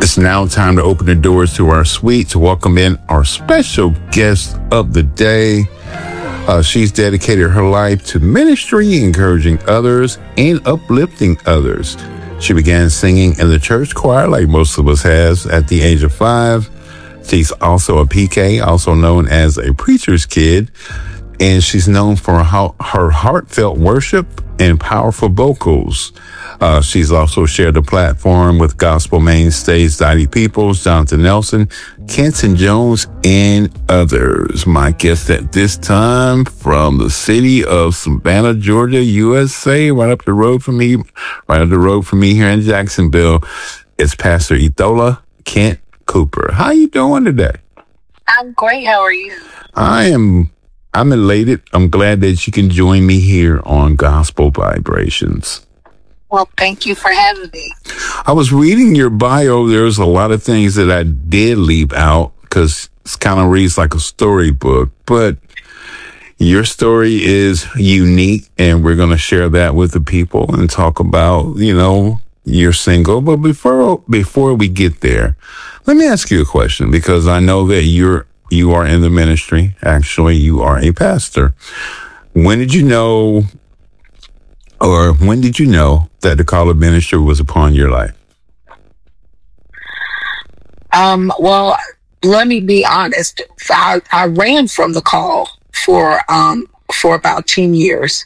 It's now time to open the doors to our suite to welcome in our special guest of the day. She's dedicated her life to ministry, encouraging others and uplifting others. She began singing in the church choir like most of us has at the age of 5. She's also a PK, also known as a preacher's kid, and she's known for her heartfelt worship and powerful vocals. She's also shared the platform with gospel mainstays Dottie Peoples, Jonathan Nelson, Kenton Jones, and others. My guest at this time from the city of Savannah, Georgia, USA, right up the road from me here in Jacksonville, is Pastor Ithola Kent Cooper. How you doing today? I'm great. How are you? I'm elated. I'm glad that you can join me here on Gospel Vibrations. Well, thank you for having me. I was reading your bio. There's a lot of things that I did leave out because it kind of reads like a storybook, but your story is unique, and we're going to share that with the people and talk about, your single. But before we get there, let me ask you a question, because I know that you are in the ministry. Actually, you are a pastor. When did you know that the call of ministry was upon your life? Well, let me be honest. I ran from the call for about 10 years.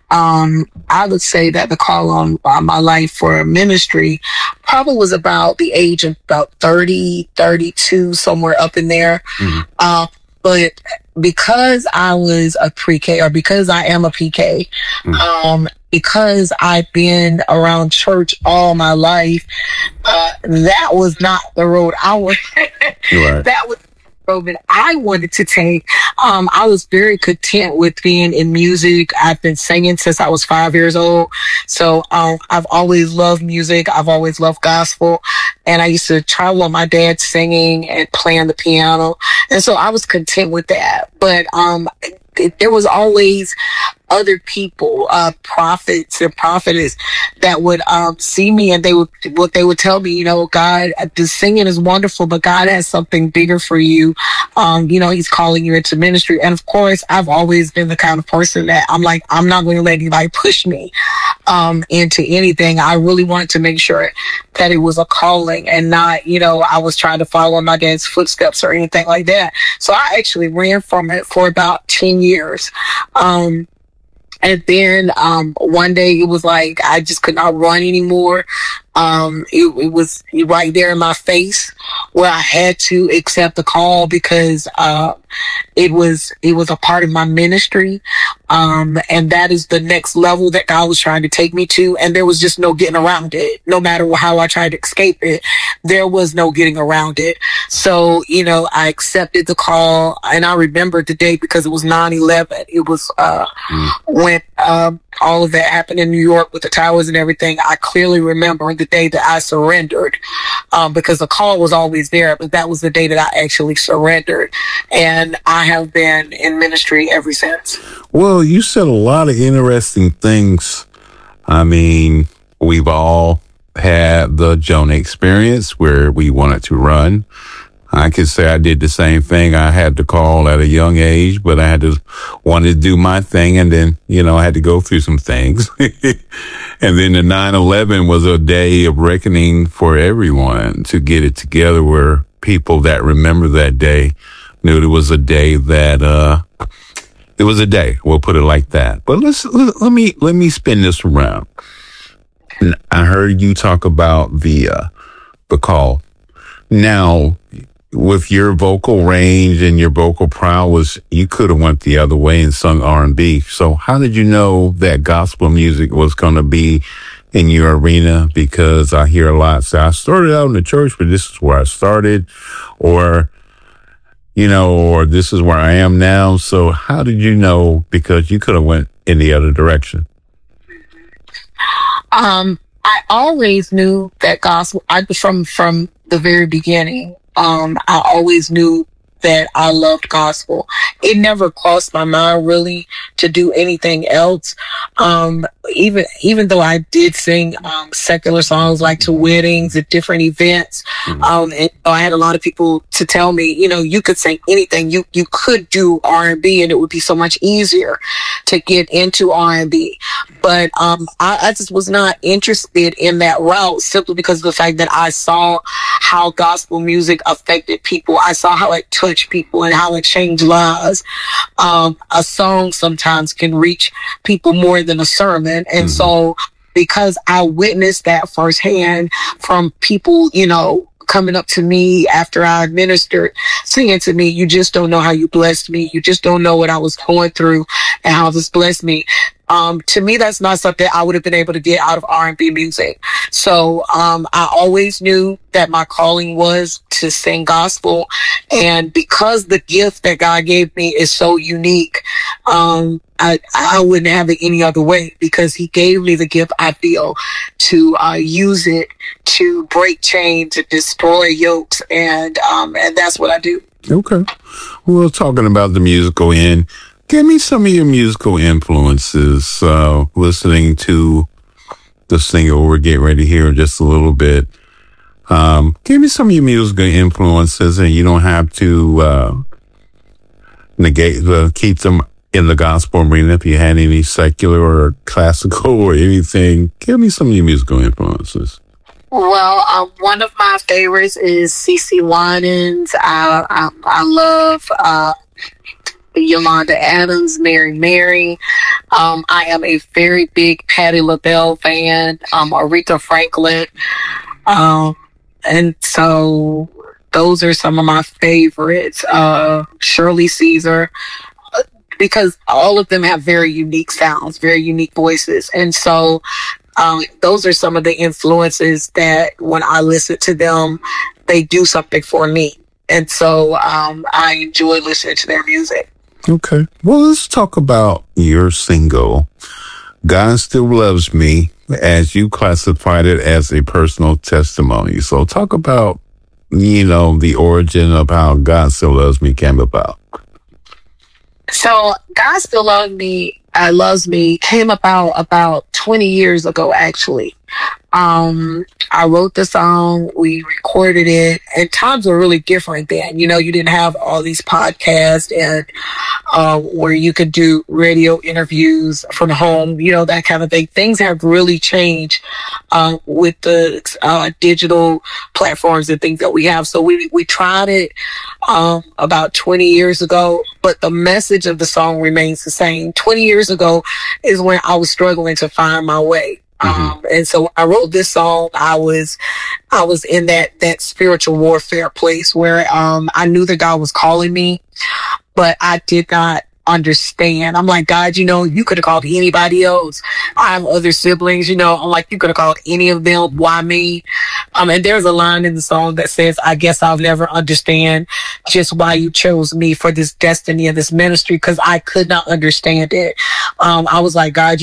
I would say that the call on my life for ministry probably was about the age of about 30, 32, somewhere up in there. Mm-hmm. But because I was a pre-K, or because I am a PK, because I've been around church all my life, that was not the road I was. Right. That was the road that I wanted to take. I was very content with being in music. I've been singing since I was 5 years old. So I've always loved music. I've always loved gospel. And I used to travel with my dad singing and playing the piano. And so I was content with that. But there was always other people, prophets and prophetess, that would see me, and they would tell me, God, the singing is wonderful, but God has something bigger for you. He's calling you into ministry. And of course, I've always been the kind of person that I'm not going to let anybody push me into anything. I really wanted to make sure that it was a calling and not, I was trying to follow my dad's footsteps or anything like that. So I actually ran from it for about 10 years. And then one day it was like I just could not run anymore. It was right there in my face where I had to accept the call, because it was a part of my ministry. And that is the next level that God was trying to take me to. And there was just no getting around it. No matter how I tried to escape it, there was no getting around it. So, I accepted the call, and I remembered the day because it was 9/11. It was when all of that happened in New York with the towers and everything. I clearly remember the day that I surrendered, because the call was always there, but that was the day that I actually surrendered. And I have been in ministry ever since. Well, you said a lot of interesting things. I mean, we've all had the Jonah experience where we wanted to run. I could say I did the same thing. I had to call at a young age, but I wanted to do my thing. And then, I had to go through some things. And then the 9/11 was a day of reckoning for everyone, to get it together, where people that remember that day knew it was a day that, it was a day. We'll put it like that. But let me spin this around. I heard you talk about the call. Now, with your vocal range and your vocal prowess, you could have went the other way and sung R&B. So how did you know that gospel music was going to be in your arena? Because I hear a lot say, I started out in the church, but this is where I started, or this is where I am now. So how did you know? Because you could have went in the other direction. I always knew that gospel, from the very beginning. I always knew that I loved gospel. It never crossed my mind really to do anything else. Even though I did sing secular songs like to weddings at different events, and I had a lot of people to tell me, you could sing anything. You could do R&B, and it would be so much easier to get into R&B. But I just was not interested in that route simply because of the fact that I saw how gospel music affected people. I saw how it touched people and how it changed lives. A song sometimes can reach people more than a sermon. And so because I witnessed that firsthand from people, coming up to me after I ministered, singing to me, "You just don't know how you blessed me. You just don't know what I was going through and how this blessed me." To me, that's not something I would have been able to get out of R&B music. So, I always knew that my calling was to sing gospel. And because the gift that God gave me is so unique, I wouldn't have it any other way, because he gave me the gift, I feel, to use it to break chains, to destroy yokes. And that's what I do. Okay. Well, talking about the musical end, give me some of your musical influences, listening to the single we're getting ready to hear in just a little bit. Give me some of your musical influences, and you don't have to keep them in the gospel arena. If you had any secular or classical or anything, give me some of your musical influences. Well, one of my favorites is CeCe Winans. I love Yolanda Adams, Mary. I am a very big Patti LaBelle fan, Aretha Franklin. And so those are some of my favorites. Shirley Caesar, because all of them have very unique sounds, very unique voices. And so those are some of the influences that when I listen to them, they do something for me. And so I enjoy listening to their music. Okay. Well, let's talk about your single, God Still Loves Me, as you classified it as a personal testimony. So talk about, the origin of how God Still Loves Me came about. So God Still Loves Me came about 20 years ago, actually. I wrote the song, we recorded it, and times were really different then. You didn't have all these podcasts and where you could do radio interviews from home, that kind of thing. Things have really changed with the digital platforms and things that we have. So we tried it about 20 years ago, but the message of the song remains the same. 20 years ago is when I was struggling to find my way. And so I wrote this song. I was in that spiritual warfare place where, I knew that God was calling me, but I did not understand. I'm like, God, you could have called anybody else. I have other siblings, I'm like, you could have called any of them. Why me? And there's a line in the song that says, I guess I'll never understand just why you chose me for this destiny and this ministry, because I could not understand it. I was like, God,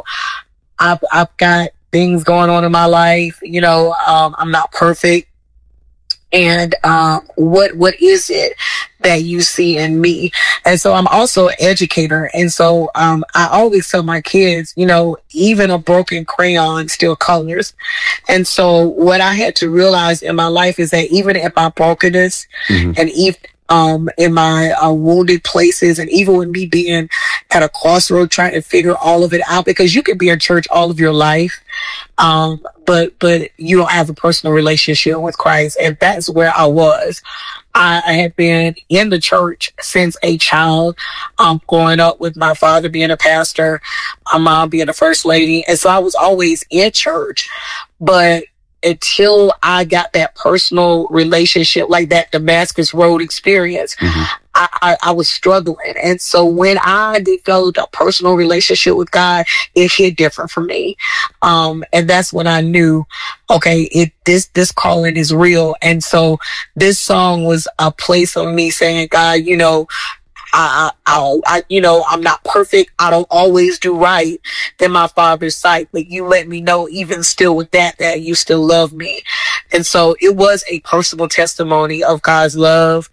I've got things going on in my life. I'm not perfect. And, what is it that you see in me? And so I'm also an educator. And so, I always tell my kids, even a broken crayon still colors. And so what I had to realize in my life is that even in my brokenness and even, in my wounded places, and even with me being at a crossroad trying to figure all of it out, because you can be in church all of your life, but you don't have a personal relationship with Christ. And that's where I was. I had been in the church since a child, growing up with my father being a pastor, my mom being a first lady. And so I was always in church, but until I got that personal relationship, like that Damascus Road experience, I was struggling. And so when I developed a personal relationship with God, it hit different for me. And that's when I knew, okay, this calling is real. And so this song was a place of me saying, God, I'm not perfect. I don't always do right in my Father's sight, but you let me know even still with that you still love me. And so it was a personal testimony of God's love.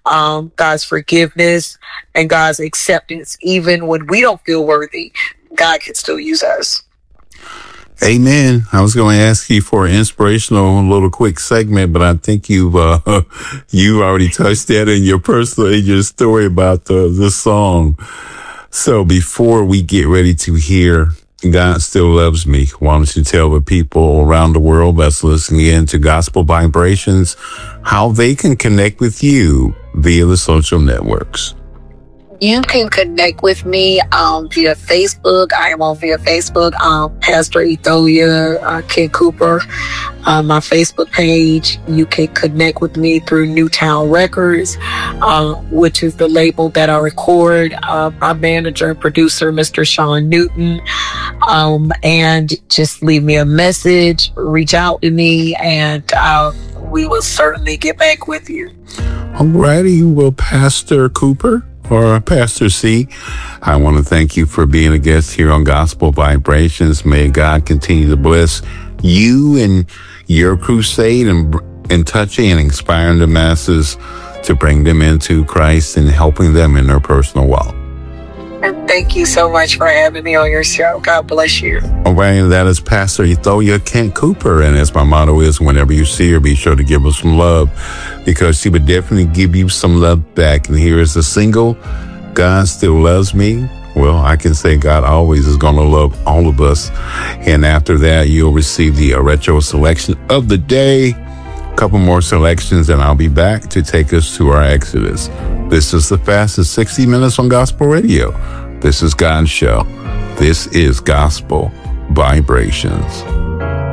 God's forgiveness, and God's acceptance. Even when we don't feel worthy, God can still use us. Amen. I was going to ask you for an inspirational little quick segment, but I think you already touched that in your story about the song. So before we get ready to hear God Still Loves Me, why don't you tell the people around the world that's listening in to Gospel Vibrations how they can connect with you via the social networks? You can connect with me via Facebook. I am on via Facebook. Pastor Etholia Ken Cooper. My Facebook page. You can connect with me through Newtown Records, which is the label that I record. My manager and producer, Mr. Sean Newton. And just leave me a message, reach out to me, and we will certainly get back with you. Alrighty, well, Pastor Cooper or Pastor C, I want to thank you for being a guest here on Gospel Vibrations. May God continue to bless you and your crusade and touching and inspiring the masses to bring them into Christ and helping them in their personal walk. And thank you so much for having me on your show. God bless you. All right, that is Pastor Etholia Kent Cooper. And as my motto is, whenever you see her, be sure to give her some love, because she would definitely give you some love back. And here is the single, God Still Loves Me. Well, I can say God always is going to love all of us. And after that, you'll receive the retro selection of the day. A couple more selections, and I'll be back to take us to our Exodus. This is the fastest 60 minutes on Gospel Radio. This is God's show. This is Gospel Vibrations.